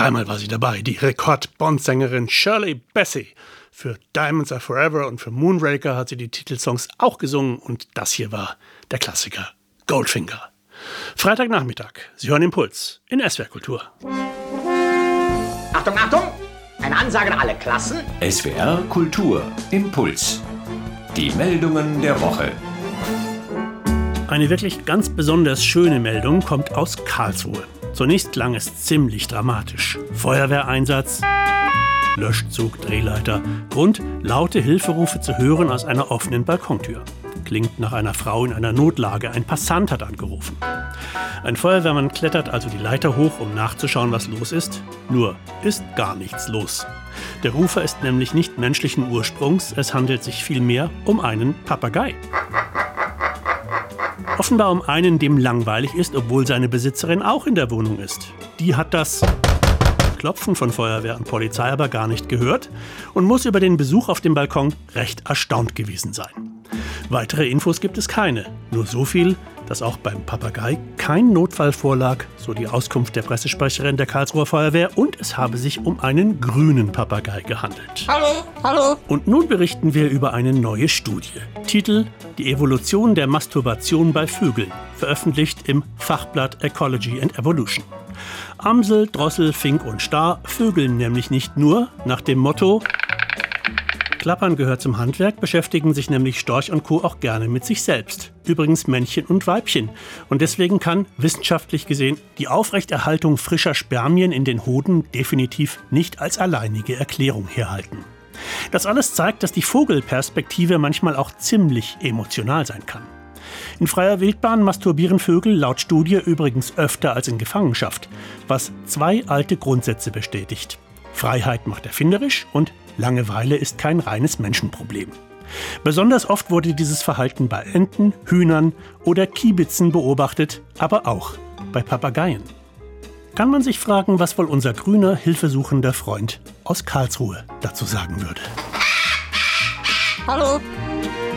Dreimal war sie dabei, die Rekord-Bond-Sängerin Shirley Bassey. Für Diamonds Are Forever und für Moonraker hat sie die Titelsongs auch gesungen und das hier war der Klassiker Goldfinger. Freitagnachmittag, Sie hören Impuls in SWR Kultur. Achtung, Achtung! Eine Ansage an alle Klassen. SWR Kultur Impuls. Die Meldungen der Woche. Eine wirklich ganz besonders schöne Meldung kommt aus Karlsruhe. Zunächst klang es ziemlich dramatisch. Feuerwehreinsatz, Löschzug, Drehleiter. Grund: laute Hilferufe zu hören aus einer offenen Balkontür. Klingt nach einer Frau in einer Notlage. Ein Passant hat angerufen. Ein Feuerwehrmann klettert also die Leiter hoch, um nachzuschauen, was los ist. Nur ist gar nichts los. Der Rufer ist nämlich nicht menschlichen Ursprungs. Es handelt sich vielmehr um einen Papagei. Offenbar um einen, dem langweilig ist, obwohl seine Besitzerin auch in der Wohnung ist. Die hat das Klopfen von Feuerwehr und Polizei aber gar nicht gehört und muss über den Besuch auf dem Balkon recht erstaunt gewesen sein. Weitere Infos gibt es keine. Nur so viel, dass auch beim Papagei kein Notfall vorlag, so die Auskunft der Pressesprecherin der Karlsruher Feuerwehr, und es habe sich um einen grünen Papagei gehandelt. Hallo, hallo. Und nun berichten wir über eine neue Studie. Titel: Die Evolution der Masturbation bei Vögeln, veröffentlicht im Fachblatt Ecology and Evolution. Amsel, Drossel, Fink und Star vögeln nämlich nicht nur nach dem Motto Klappern gehört zum Handwerk, beschäftigen sich nämlich Storch und Co. auch gerne mit sich selbst. Übrigens Männchen und Weibchen. Und deswegen kann, wissenschaftlich gesehen, die Aufrechterhaltung frischer Spermien in den Hoden definitiv nicht als alleinige Erklärung herhalten. Das alles zeigt, dass die Vogelperspektive manchmal auch ziemlich emotional sein kann. In freier Wildbahn masturbieren Vögel laut Studie übrigens öfter als in Gefangenschaft, was zwei alte Grundsätze bestätigt. Freiheit macht erfinderisch und Langeweile ist kein reines Menschenproblem. Besonders oft wurde dieses Verhalten bei Enten, Hühnern oder Kiebitzen beobachtet, aber auch bei Papageien. Kann man sich fragen, was wohl unser grüner, hilfesuchender Freund aus Karlsruhe dazu sagen würde. Hallo.